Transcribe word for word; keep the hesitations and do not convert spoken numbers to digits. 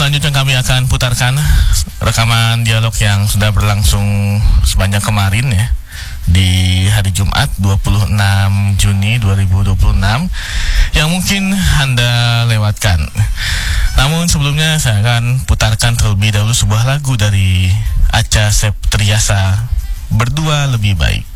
selanjutnya kami akan putarkan rekaman dialog yang sudah berlangsung sepanjang kemarin ya, di hari Jumat dua puluh enam Juni dua ribu dua puluh enam yang mungkin Anda lewatkan. Namun sebelumnya saya akan putarkan terlebih dahulu sebuah lagu dari Acha Septriasa, Berdua Lebih Baik.